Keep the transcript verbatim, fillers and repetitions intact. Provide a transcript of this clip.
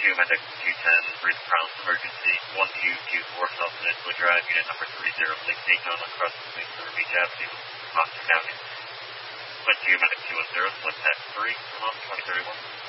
two, Medic two ten, Bridge Promise Emergency, one two two four South Peninsula Drive, unit number three zero six eight nine across the Queens River Beach Avenue, Monster County. one two, Medic two one zero, Slip Pack three, come on, twenty thirty-one.